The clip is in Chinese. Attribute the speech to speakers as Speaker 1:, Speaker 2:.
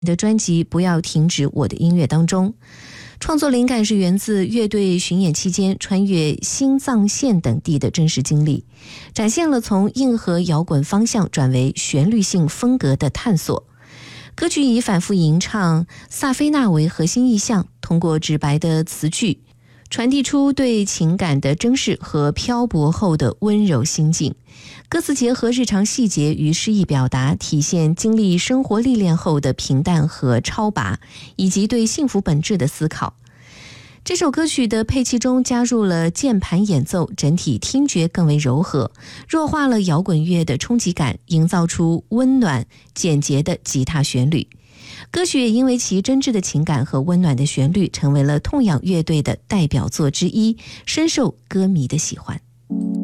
Speaker 1: 的专辑《不要停止我的音乐》当中。创作灵感是源自乐队巡演期间穿越新藏线等地的真实经历，展现了从硬核摇滚方向转为旋律性风格的探索。歌曲以反复吟唱萨菲纳为核心意象，通过直白的词句传递出对情感的珍视和漂泊后的温柔心境。歌词结合日常细节与诗意表达，体现经历生活历练后的平淡和超拔，以及对幸福本质的思考。这首歌曲的配器中加入了键盘演奏，整体听觉更为柔和，弱化了摇滚乐的冲击感，营造出温暖简洁的吉他旋律。歌曲也因为其真挚的情感和温暖的旋律，成为了痛仰乐队的代表作之一，深受歌迷的喜欢。